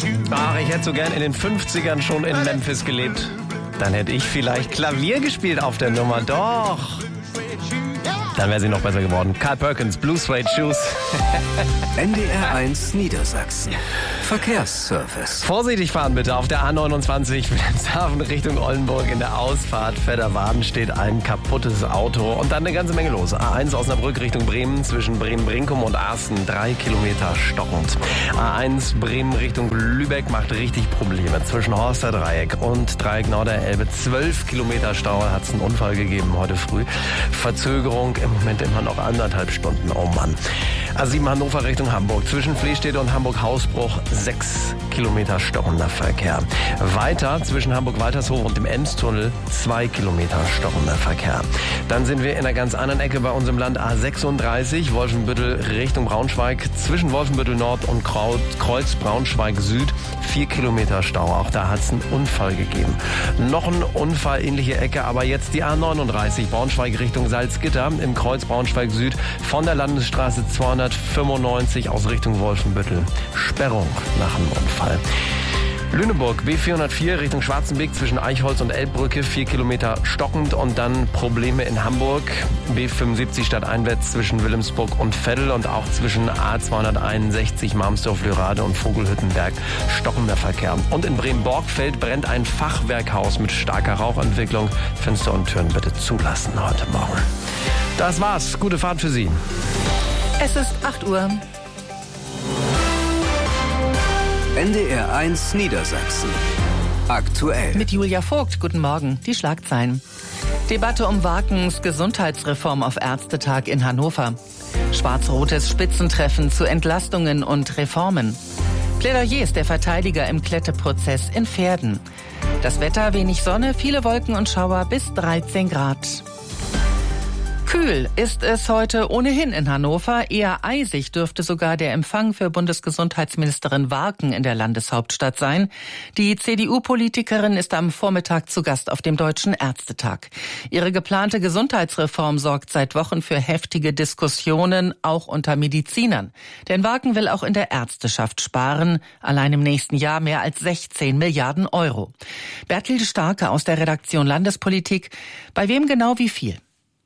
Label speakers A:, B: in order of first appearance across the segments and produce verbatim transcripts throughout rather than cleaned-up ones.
A: Ach, ich hätte so gern in den fünfzigern schon in Memphis gelebt. Dann hätte ich vielleicht Klavier gespielt auf der Nummer. Doch. Dann wäre sie noch besser geworden. Carl Perkins, Blue Suede Shoes.
B: N D R eins Niedersachsen. Verkehrsservice.
A: Vorsichtig fahren bitte auf der A neunundzwanzig Wilhelmshaven Richtung Oldenburg. In der Ausfahrt Vedderwaden steht ein kaputtes Auto und dann eine ganze Menge los. A eins Osnabrück Richtung Bremen zwischen Bremen-Brinkum und Arsten. Drei Kilometer stockend. A eins Bremen Richtung Lübeck macht richtig Probleme. Zwischen Horster Dreieck und Dreieck Norderelbe. Zwölf Kilometer Stau, hat es einen Unfall gegeben heute früh. Verzögerung im Moment immer noch anderthalb Stunden. Oh Mann. A sieben Hannover Richtung Hamburg. Zwischen Flehstedt und Hamburg-Hausbruch sechs Kilometer stockender Verkehr. Weiter zwischen Hamburg-Waltershof und dem Emstunnel zwei Kilometer stockender Verkehr. Dann sind wir in einer ganz anderen Ecke bei unserem Land. A sechsunddreißig Wolfenbüttel Richtung Braunschweig. Zwischen Wolfenbüttel Nord und Kreuz Braunschweig Süd vier Kilometer Stau. Auch da hat es einen Unfall gegeben. Noch ein Unfall, ähnliche Ecke, aber jetzt die A neununddreißig Braunschweig Richtung Salzgitter im Kreuz Braunschweig Süd von der Landesstraße zweihundertfünfundneunzig aus Richtung Wolfenbüttel. Sperrung nach einem Unfall. Lüneburg, B vierhundertvier Richtung Schwarzenbeek zwischen Eichholz und Elbbrücke, vier Kilometer stockend und dann Probleme in Hamburg. B fünfundsiebzig stadteinwärts zwischen Wilhelmsburg und Veddel und auch zwischen A zweihunderteinundsechzig Marmsdorf-Lörrade und Vogelhüttenberg stockender Verkehr. Und in Bremen-Borgfeld brennt ein Fachwerkhaus mit starker Rauchentwicklung. Fenster und Türen bitte zulassen heute Morgen. Das war's. Gute Fahrt für Sie.
C: Es ist acht Uhr.
B: N D R eins Niedersachsen. Aktuell.
C: Mit Julia Vogt. Guten Morgen. Die Schlagzeilen. Debatte um Warkens Gesundheitsreform auf Ärztetag in Hannover. Schwarz-rotes Spitzentreffen zu Entlastungen und Reformen. Plädoyers der Verteidiger im Kletteprozess in Verden. Das Wetter, wenig Sonne, viele Wolken und Schauer bis dreizehn Grad. Kühl ist es heute ohnehin in Hannover. Eher eisig dürfte sogar der Empfang für Bundesgesundheitsministerin Warken in der Landeshauptstadt sein. Die C D U-Politikerin ist am Vormittag zu Gast auf dem Deutschen Ärztetag. Ihre geplante Gesundheitsreform sorgt seit Wochen für heftige Diskussionen, auch unter Medizinern. Denn Warken will auch in der Ärzteschaft sparen. Allein im nächsten Jahr mehr als sechzehn Milliarden Euro. Bertil Starke aus der Redaktion Landespolitik. Bei wem genau wie viel?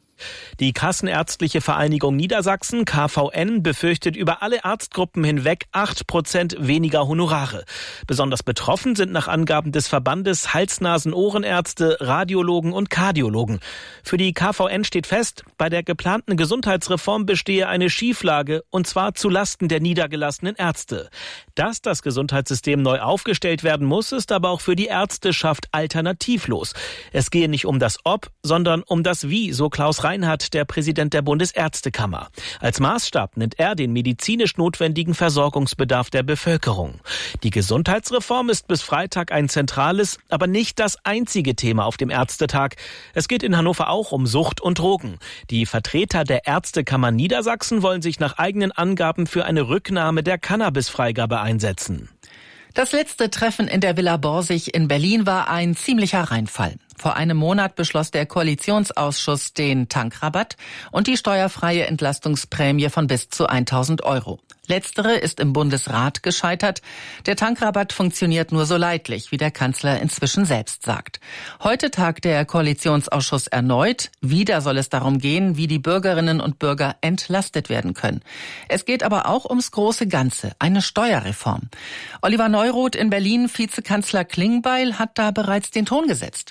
D: Die Kassenärztliche Vereinigung Niedersachsen, K V N, befürchtet über alle Arztgruppen hinweg acht Prozent weniger Honorare. Besonders betroffen sind nach Angaben des Verbandes Hals-Nasen-Ohrenärzte, Radiologen und Kardiologen. Für die K V N steht fest, bei der geplanten Gesundheitsreform bestehe eine Schieflage, und zwar zulasten der niedergelassenen Ärzte. Dass das Gesundheitssystem neu aufgestellt werden muss, ist aber auch für die Ärzteschaft alternativlos. Es gehe nicht um das Ob, sondern um das Wie, so Klaus Reinhardt, der Präsident der Bundesärztekammer. Als Maßstab nennt er den medizinisch notwendigen Versorgungsbedarf der Bevölkerung. Die Gesundheitsreform ist bis Freitag ein zentrales, aber nicht das einzige Thema auf dem Ärztetag. Es geht in Hannover auch um Sucht und Drogen. Die Vertreter der Ärztekammer Niedersachsen wollen sich nach eigenen Angaben für eine Rücknahme der Cannabisfreigabe einsetzen.
C: Das letzte Treffen in der Villa Borsig in Berlin war ein ziemlicher Reinfall. Vor einem Monat beschloss der Koalitionsausschuss den Tankrabatt und die steuerfreie Entlastungsprämie von bis zu tausend Euro. Letztere ist im Bundesrat gescheitert. Der Tankrabatt funktioniert nur so leidlich, wie der Kanzler inzwischen selbst sagt. Heute tagt der Koalitionsausschuss erneut. Wieder soll es darum gehen, wie die Bürgerinnen und Bürger entlastet werden können. Es geht aber auch ums große Ganze, eine Steuerreform. Oliver Neuroth in Berlin, Vizekanzler Klingbeil hat da bereits den Ton gesetzt.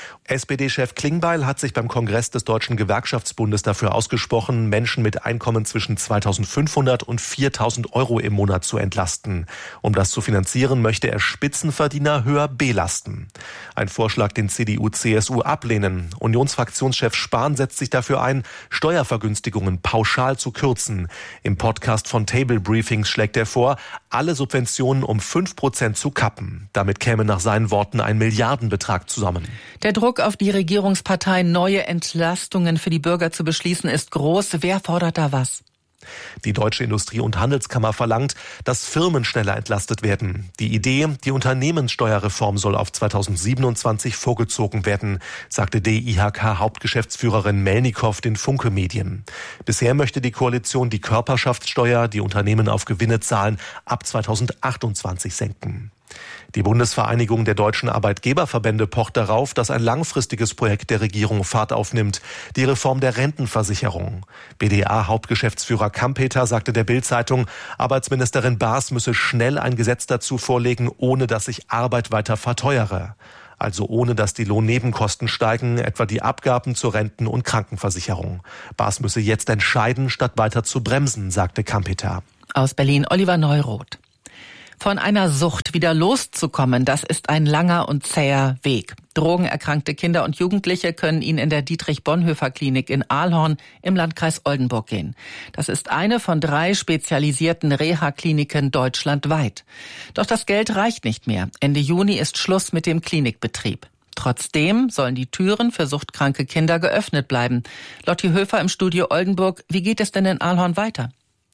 E: S P D-Chef Klingbeil hat sich beim Kongress des Deutschen Gewerkschaftsbundes dafür ausgesprochen, Menschen mit Einkommen zwischen zweitausendfünfhundert und viertausend Euro im Monat zu entlasten. Um das zu finanzieren, möchte er Spitzenverdiener höher belasten. Ein Vorschlag, den C D U C S U ablehnen. Unionsfraktionschef Spahn setzt sich dafür ein, Steuervergünstigungen pauschal zu kürzen. Im Podcast von Table Briefings schlägt er vor, alle Subventionen um fünf Prozent zu kappen. Damit käme nach seinen Worten ein Milliardenbetrag zusammen.
C: Der Druck auf die Regierungsparteien, neue Entlastungen für die Bürger zu beschließen, ist groß. Wer fordert da was?
E: Die Deutsche Industrie- und Handelskammer verlangt, dass Firmen schneller entlastet werden. Die Idee, die Unternehmenssteuerreform soll auf zweitausendsiebenundzwanzig vorgezogen werden, sagte D I H K-Hauptgeschäftsführerin Melnikow den Funke Medien. Bisher möchte die Koalition die Körperschaftssteuer, die Unternehmen auf Gewinne zahlen, ab zweitausendachtundzwanzig senken. Die Bundesvereinigung der deutschen Arbeitgeberverbände pocht darauf, dass ein langfristiges Projekt der Regierung Fahrt aufnimmt, die Reform der Rentenversicherung. B D A-Hauptgeschäftsführer Kampeter sagte der Bild-Zeitung, Arbeitsministerin Baas müsse schnell ein Gesetz dazu vorlegen, ohne dass sich Arbeit weiter verteuere. Also ohne dass die Lohnnebenkosten steigen, etwa die Abgaben zur Renten- und Krankenversicherung. Baas müsse jetzt entscheiden, statt weiter zu bremsen, sagte Kampeter.
C: Aus Berlin Oliver Neuroth. Von einer Sucht wieder loszukommen, das ist ein langer und zäher Weg. Drogenerkrankte Kinder und Jugendliche können ihn in der Dietrich-Bonhoeffer-Klinik in Ahlhorn im Landkreis Oldenburg gehen. Das ist eine von drei spezialisierten Reha-Kliniken deutschlandweit. Doch das Geld reicht nicht mehr. Ende Juni ist Schluss mit dem Klinikbetrieb. Trotzdem sollen die Türen für suchtkranke Kinder geöffnet bleiben. Lotti Höfer im Studio Oldenburg. Wie geht es denn in Ahlhorn weiter?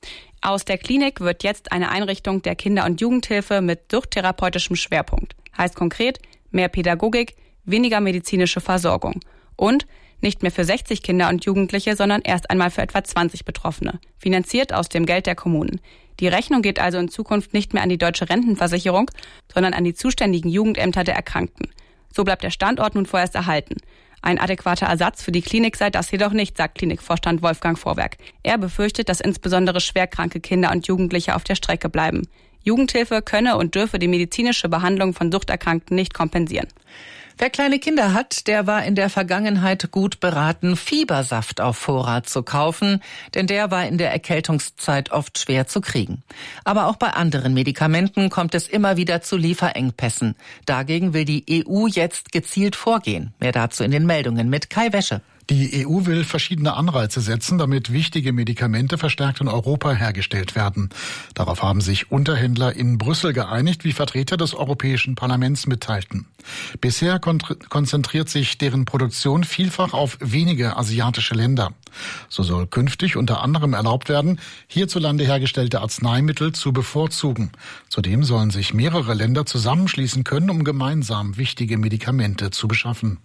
F: Aus der Klinik wird jetzt eine Einrichtung der Kinder- und Jugendhilfe mit suchttherapeutischem Schwerpunkt. Heißt konkret mehr Pädagogik, weniger medizinische Versorgung. Und nicht mehr für sechzig Kinder und Jugendliche, sondern erst einmal für etwa zwanzig Betroffene. Finanziert aus dem Geld der Kommunen. Die Rechnung geht also in Zukunft nicht mehr an die Deutsche Rentenversicherung, sondern an die zuständigen Jugendämter der Erkrankten. So bleibt der Standort nun vorerst erhalten. Ein adäquater Ersatz für die Klinik sei das jedoch nicht, sagt Klinikvorstand Wolfgang Vorwerk. Er befürchtet, dass insbesondere schwerkranke Kinder und Jugendliche auf der Strecke bleiben. Jugendhilfe könne und dürfe die medizinische Behandlung von Suchterkrankten nicht kompensieren.
C: Wer kleine Kinder hat, der war in der Vergangenheit gut beraten, Fiebersaft auf Vorrat zu kaufen, denn der war in der Erkältungszeit oft schwer zu kriegen. Aber auch bei anderen Medikamenten kommt es immer wieder zu Lieferengpässen. Dagegen will die E U jetzt gezielt vorgehen. Mehr dazu in den Meldungen mit Kai Wäsche.
G: Die E U will verschiedene Anreize setzen, damit wichtige Medikamente verstärkt in Europa hergestellt werden. Darauf haben sich Unterhändler in Brüssel geeinigt, wie Vertreter des Europäischen Parlaments mitteilten. Bisher konzentriert sich deren Produktion vielfach auf wenige asiatische Länder. So soll künftig unter anderem erlaubt werden, hierzulande hergestellte Arzneimittel zu bevorzugen. Zudem sollen sich mehrere Länder zusammenschließen können, um gemeinsam wichtige Medikamente zu beschaffen.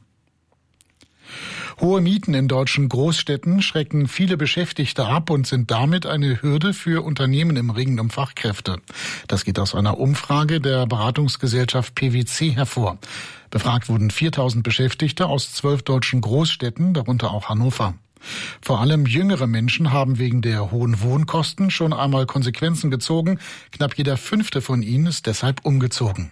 G: Hohe Mieten in deutschen Großstädten schrecken viele Beschäftigte ab und sind damit eine Hürde für Unternehmen im Ringen um Fachkräfte. Das geht aus einer Umfrage der Beratungsgesellschaft P W C hervor. Befragt wurden viertausend Beschäftigte aus zwölf deutschen Großstädten, darunter auch Hannover. Vor allem jüngere Menschen haben wegen der hohen Wohnkosten schon einmal Konsequenzen gezogen. Knapp jeder Fünfte von ihnen ist deshalb umgezogen.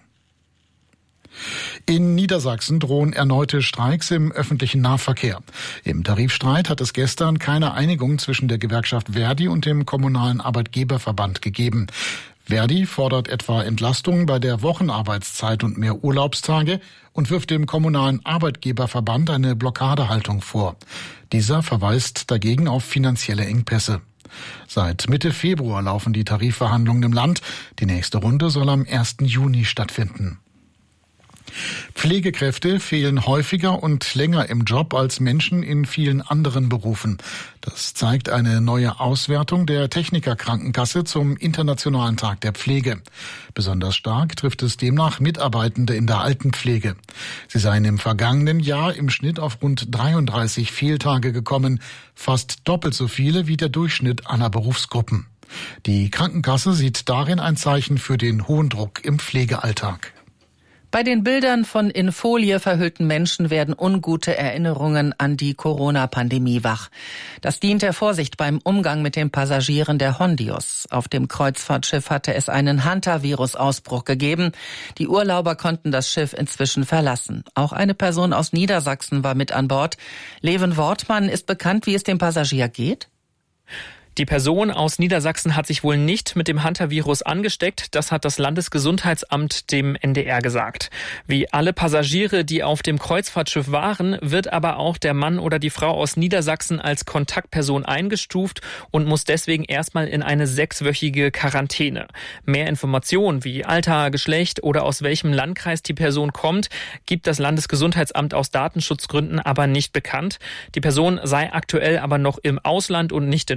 G: In Niedersachsen drohen erneute Streiks im öffentlichen Nahverkehr. Im Tarifstreit hat es gestern keine Einigung zwischen der Gewerkschaft Verdi und dem kommunalen Arbeitgeberverband gegeben. Verdi fordert etwa Entlastungen bei der Wochenarbeitszeit und mehr Urlaubstage und wirft dem kommunalen Arbeitgeberverband eine Blockadehaltung vor. Dieser verweist dagegen auf finanzielle Engpässe. Seit Mitte Februar laufen die Tarifverhandlungen im Land. Die nächste Runde soll am ersten Juni stattfinden. Pflegekräfte fehlen häufiger und länger im Job als Menschen in vielen anderen Berufen. Das zeigt eine neue Auswertung der Technikerkrankenkasse zum Internationalen Tag der Pflege. Besonders stark trifft es demnach Mitarbeitende in der Altenpflege. Sie seien im vergangenen Jahr im Schnitt auf rund dreiunddreißig Fehltage gekommen, fast doppelt so viele wie der Durchschnitt aller Berufsgruppen. Die Krankenkasse sieht darin ein Zeichen für den hohen Druck im Pflegealltag.
C: Bei den Bildern von in Folie verhüllten Menschen werden ungute Erinnerungen an die Corona-Pandemie wach. Das dient der Vorsicht beim Umgang mit den Passagieren der Hondius. Auf dem Kreuzfahrtschiff hatte es einen Hantavirus-Ausbruch gegeben. Die Urlauber konnten das Schiff inzwischen verlassen. Auch eine Person aus Niedersachsen war mit an Bord. Leven Wortmann, ist bekannt, wie es dem Passagier geht?
D: Die Person aus Niedersachsen hat sich wohl nicht mit dem Hantavirus angesteckt. Das hat das Landesgesundheitsamt dem N D R gesagt. Wie alle Passagiere, die auf dem Kreuzfahrtschiff waren, wird aber auch der Mann oder die Frau aus Niedersachsen als Kontaktperson eingestuft und muss deswegen erstmal in eine sechswöchige Quarantäne. Mehr Informationen wie Alter, Geschlecht oder aus welchem Landkreis die Person kommt, gibt das Landesgesundheitsamt aus Datenschutzgründen aber nicht bekannt. Die Person sei aktuell aber noch im Ausland und nicht in Deutschland.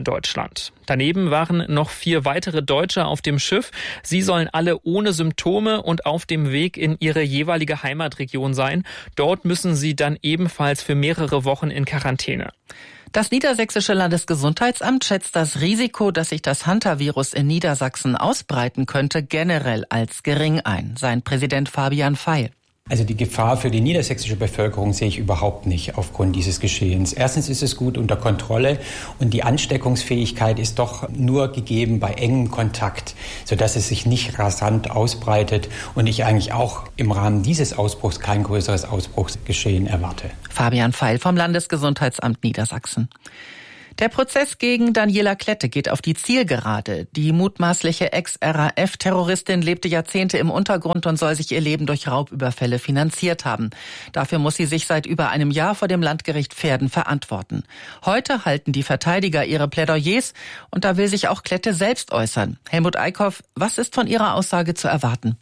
H: Irland. Daneben waren noch vier weitere Deutsche auf dem Schiff. Sie sollen alle ohne Symptome und auf dem Weg in ihre jeweilige Heimatregion sein. Dort müssen sie dann ebenfalls für mehrere Wochen in Quarantäne.
C: Das Niedersächsische Landesgesundheitsamt schätzt das Risiko, dass sich das Hantavirus in Niedersachsen ausbreiten könnte, generell als gering ein. Sein Präsident Fabian Feil.
I: Also die Gefahr für die niedersächsische Bevölkerung sehe ich überhaupt nicht aufgrund dieses Geschehens. Erstens ist es gut unter Kontrolle und die Ansteckungsfähigkeit ist doch nur gegeben bei engem Kontakt, sodass es sich nicht rasant ausbreitet und ich eigentlich auch im Rahmen dieses Ausbruchs kein größeres Ausbruchsgeschehen erwarte.
C: Fabian Feil vom Landesgesundheitsamt Niedersachsen. Der Prozess gegen Daniela Klette geht auf die Zielgerade. Die mutmaßliche Ex-R A F-Terroristin lebte Jahrzehnte im Untergrund und soll sich ihr Leben durch Raubüberfälle finanziert haben. Dafür muss sie sich seit über einem Jahr vor dem Landgericht Verden verantworten. Heute halten die Verteidiger ihre Plädoyers und da will sich auch Klette selbst äußern. Helmut Eickhoff, was ist von ihrer Aussage zu erwarten?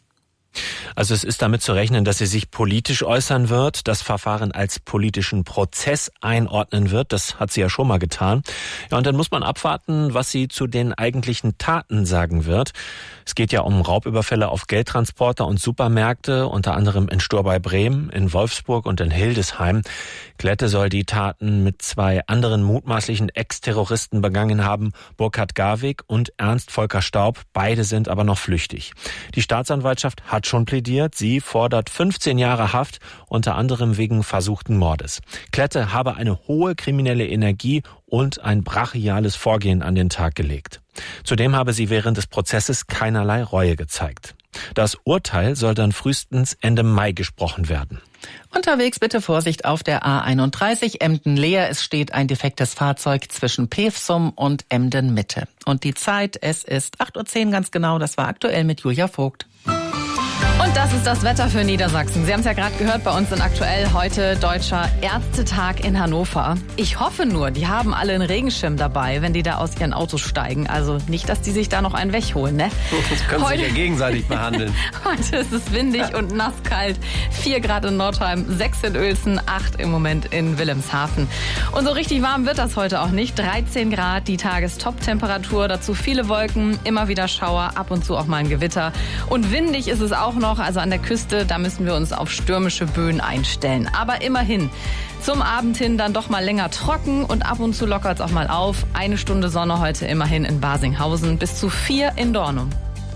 J: Also es ist damit zu rechnen, dass sie sich politisch äußern wird, das Verfahren als politischen Prozess einordnen wird. Das hat sie ja schon mal getan. Ja, und dann muss man abwarten, was sie zu den eigentlichen Taten sagen wird. Es geht ja um Raubüberfälle auf Geldtransporter und Supermärkte, unter anderem in Stur bei Bremen, in Wolfsburg und in Hildesheim. Klette soll die Taten mit zwei anderen mutmaßlichen Ex-Terroristen begangen haben, Burkhard Garwig und Ernst Volker Staub. Beide sind aber noch flüchtig. Die Staatsanwaltschaft hat schon plädiert. Sie fordert fünfzehn Jahre Haft, unter anderem wegen versuchten Mordes. Klette habe eine hohe kriminelle Energie und ein brachiales Vorgehen an den Tag gelegt. Zudem habe sie während des Prozesses keinerlei Reue gezeigt. Das Urteil soll dann frühestens Ende Mai gesprochen werden.
C: Unterwegs bitte Vorsicht auf der A einunddreißig Emden-Leer. Es steht ein defektes Fahrzeug zwischen Pevsum und Emden-Mitte. Und die Zeit, es ist acht Uhr zehn ganz genau. Das war aktuell mit Julia Vogt.
K: Und das ist das Wetter für Niedersachsen. Sie haben es ja gerade gehört, bei uns sind aktuell heute Deutscher Ärztetag in Hannover. Ich hoffe nur, die haben alle einen Regenschirm dabei, wenn die da aus ihren Autos steigen. Also nicht, dass die sich da noch einen wegholen, ne?
A: Das können sie sich ja gegenseitig behandeln.
K: Heute ist es windig und nasskalt. vier Grad in Nordheim, sechs in Uelzen, acht im Moment in Wilhelmshaven. Und so richtig warm wird das heute auch nicht. dreizehn Grad, die Tagestop-Temperatur. Dazu viele Wolken, immer wieder Schauer, ab und zu auch mal ein Gewitter. Und windig ist es auch noch. Also an der Küste, da müssen wir uns auf stürmische Böen einstellen. Aber immerhin, zum Abend hin dann doch mal länger trocken und ab und zu lockert es auch mal auf. Eine Stunde Sonne heute immerhin in Basinghausen, bis zu vier in Dornum.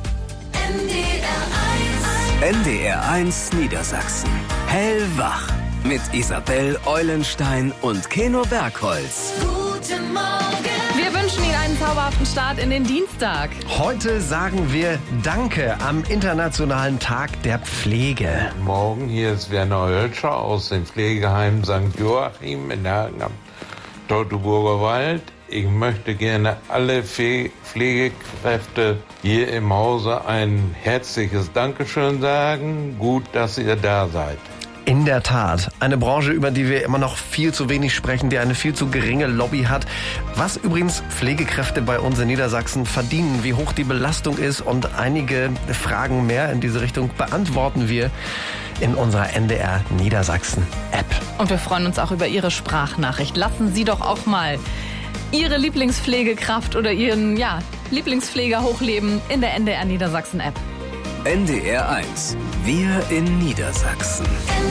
B: N D R eins Niedersachsen. Hellwach. Mit Isabel Eulenstein und Keno Bergholz.
K: Guten Morgen. Wir wünschen Ihnen einen zauberhaften Start in den Dienstag.
A: Heute sagen wir Danke am Internationalen Tag der Pflege.
L: Guten Morgen, hier ist Werner Hölscher aus dem Pflegeheim Sankt Joachim in Hagen am Teutoburger Wald. Ich möchte gerne alle Pflegekräfte hier im Hause ein herzliches Dankeschön sagen. Gut, dass ihr da seid.
A: In der Tat, eine Branche, über die wir immer noch viel zu wenig sprechen, die eine viel zu geringe Lobby hat. Was übrigens Pflegekräfte bei uns in Niedersachsen verdienen, wie hoch die Belastung ist und einige Fragen mehr in diese Richtung beantworten wir in unserer N D R Niedersachsen App.
K: Und wir freuen uns auch über Ihre Sprachnachricht. Lassen Sie doch auch mal Ihre Lieblingspflegekraft oder Ihren ja, Lieblingspfleger hochleben in der N D R Niedersachsen App.
B: N D R eins. Wir in Niedersachsen.